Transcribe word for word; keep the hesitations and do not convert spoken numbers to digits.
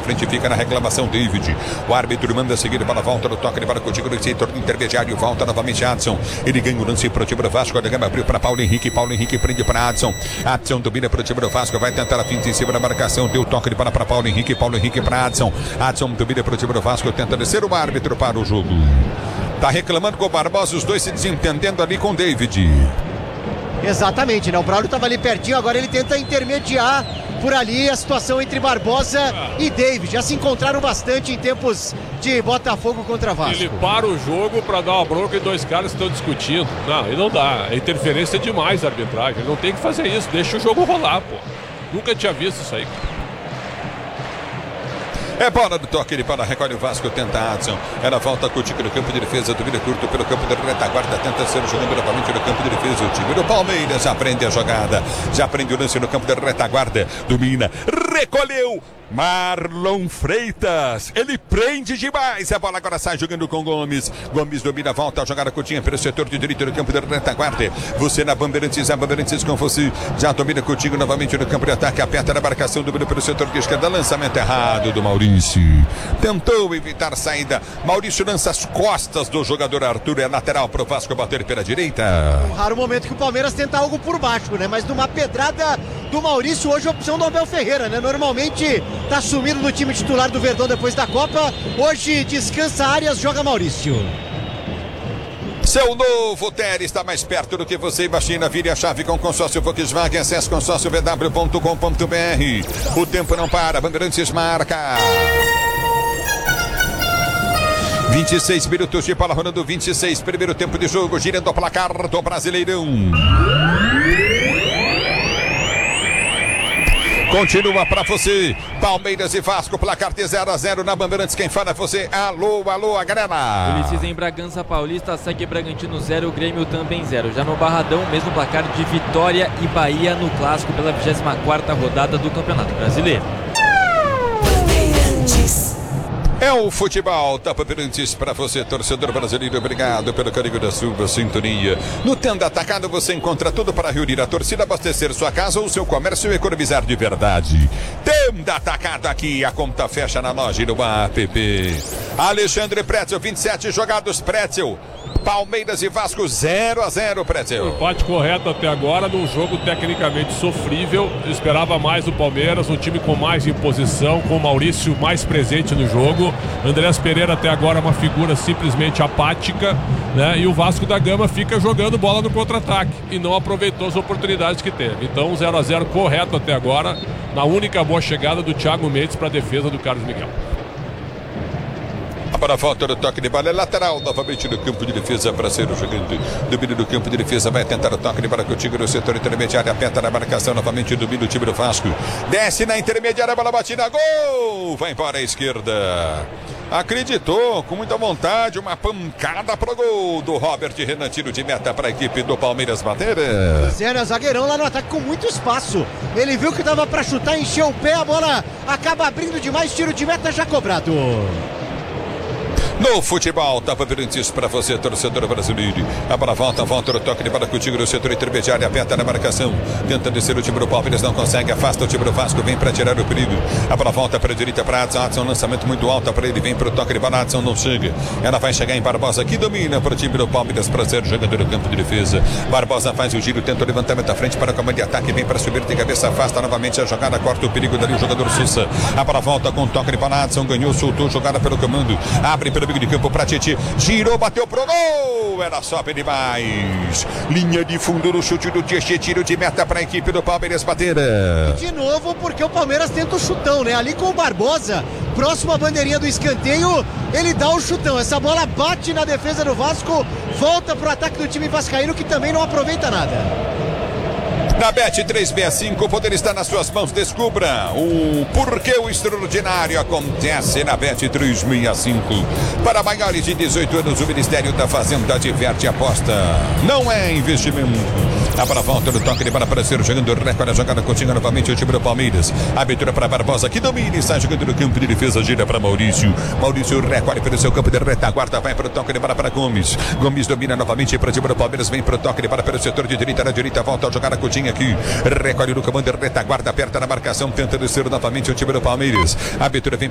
frente, fica na reclamação David. O árbitro manda seguir para a volta do toque de bola contigo no setor intermediário. Volta novamente Adson. Ele ganha o lance pro time do Vasco. A Gama abriu para Paulo Henrique. Paulo Henrique prende para Adson. Adson domina pro time do Vasco. Vai tentar a finta em cima da marcação. Deu toque de bola para Paulo Henrique. Paulo Henrique para Adson. Adson domina pro time do Vasco. Tenta descer o árbitro para o jogo. Tá reclamando com o Barbosa. Os dois se desentendendo ali com o David. Exatamente, né? O Braulio estava ali pertinho, agora ele tenta intermediar por ali a situação entre Barbosa e David. Já se encontraram bastante em tempos de Botafogo contra Vasco. Ele para o jogo para dar uma bronca e dois caras estão discutindo. Não, e não dá. A interferência é demais a arbitragem. Ele não tem que fazer isso. Deixa o jogo rolar, pô. Nunca tinha visto isso aí. É bola do toque, ele para, recolhe o Vasco, tenta Adson. Ela volta com o Tico no campo de defesa, domina curto pelo campo da retaguarda, tenta ser jogando novamente no campo de defesa. O time do Palmeiras já aprende a jogada, já aprende o lance no campo da retaguarda, domina, recolheu. Marlon Freitas, ele prende demais, a bola agora sai jogando com Gomes. Gomes domina, volta a jogada curtinha pelo setor de direito no campo da retaguarda. Você na Bandeirantes, a Bandeirantes com você, já domina contigo novamente no campo de ataque, aperta na marcação, domina pelo setor de esquerda, lançamento errado do Maurício. Tentou evitar saída, Maurício lança as costas do jogador Arthur, é lateral pro Vasco bater pela direita. Um raro momento que o Palmeiras tenta algo por baixo, né? Mas numa pedrada do Maurício, hoje a opção do Abel Ferreira, né? Normalmente tá sumido no time titular do Verdão depois da Copa. Hoje descansa Arias, joga Maurício. Seu novo Ter está mais perto do que você imagina. Vire a chave com consórcio Volkswagen. Acesse consórcio v w ponto com ponto b r. O tempo não para. Bandeirantes marca. vinte e seis minutos de bola rolando. vinte e seis, primeiro tempo de jogo. Girando o placar do Brasileirão. Continua pra você, Palmeiras e Vasco, placar de zero a zero na Bandeirantes. Quem fala é você, alô, alô, a galera. Ulisses em Bragança Paulista, segue Bragantino zero, Grêmio também zero. Já no Barradão, mesmo placar de Vitória e Bahia no clássico pela vigésima quarta rodada do Campeonato Brasileiro. É o futebol, Tapa Bandeirantes para você, torcedor brasileiro. Obrigado pelo carinho da sua sintonia. No Tenda Atacado você encontra tudo para reunir a torcida, abastecer sua casa ou seu comércio e economizar de verdade. Tenda Atacado aqui, a conta fecha na loja e no app. Alexandre Pretzel, vinte e sete jogados, Pretzel. Palmeiras e Vasco zero a zero, Pretzel. Empate correto até agora, num jogo tecnicamente sofrível. Eu esperava mais do Palmeiras, um time com mais imposição, com o Maurício mais presente no jogo. Andrés Pereira até agora uma figura simplesmente apática, né? E o Vasco da Gama fica jogando bola no contra-ataque e não aproveitou as oportunidades que teve. Então zero a zero correto até agora, na única boa chegada do Thiago Mendes para a defesa do Carlos Miguel. Para a volta do toque de bola, é lateral novamente no campo de defesa para ser o jogante. Domínio do campo de defesa, vai tentar o toque de bola contigo no setor intermediário, aperta na marcação, novamente domina o time do Vasco. Desce na intermediária, a bola batida, gol! Vai embora à esquerda. Acreditou, com muita vontade, uma pancada pro gol do Robert Renan, tiro de meta para a equipe do Palmeiras bater. Zé, zagueirão lá no ataque com muito espaço. Ele viu que dava para chutar, encheu o pé, a bola acaba abrindo demais, tiro de meta já cobrado. No futebol, Tapa Bandeirantes para você, torcedor brasileiro. A bola volta, volta o toque de bola contigo no setor intermediário, aperta na marcação. Tenta descer o time do Palmeiras, não consegue, afasta o time do Vasco, vem para tirar o perigo. A bola volta para a direita para Adson, Adson, lançamento muito alto para ele, vem para o toque de bola, Adson não chega. Ela vai chegar em Barbosa, que domina para o time do Palmeiras para ser jogador do campo de defesa. Barbosa faz o giro, tenta o levantamento à frente para o comando de ataque, vem para subir de cabeça, afasta novamente a jogada, corta o perigo dali o jogador Sousa. A bola volta com o toque de bola, Adson ganhou, soltou, jogada pelo comando, abre pelo meio de campo para Titi, girou, bateu pro gol, era só bem demais. Linha de fundo no chute do Titi, tiro de meta para a equipe do Palmeiras bater. De novo, porque o Palmeiras tenta o chutão, né? Ali com o Barbosa, próximo à bandeirinha do escanteio, ele dá o chutão. Essa bola bate na defesa do Vasco, volta pro ataque do time vascaíno, que também não aproveita nada. Na Bet trezentos e sessenta e cinco, o poder está nas suas mãos. Descubra o porquê o extraordinário acontece na Bet trezentos e sessenta e cinco. Para maiores de dezoito anos, o Ministério da Fazenda diverte a aposta. Não é investimento. A bola volta no toque de bola para ser jogando recorde. A jogada continua novamente o time do Palmeiras. Abertura para Barbosa, que domina e sai jogando no campo de defesa. Gira para Maurício. Maurício recolhe pelo seu campo de retaguarda. Vai para o toque de bola para Gomes. Gomes domina novamente para o time do Palmeiras. Vem para o toque de bola pelo setor de direita. Na direita volta a jogada Coutinho aqui. Recolhe no comando de retaguarda. Aperta na marcação. Tenta descer novamente o time do Palmeiras. A abertura vem